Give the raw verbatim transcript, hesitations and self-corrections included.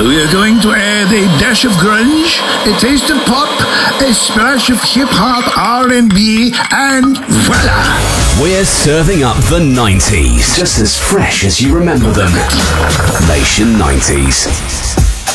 We're going to add a dash of grunge, a taste of pop, a splash of hip-hop, R and B, and voila! We're serving up the nineties, just as fresh as you remember them. Nation nineties.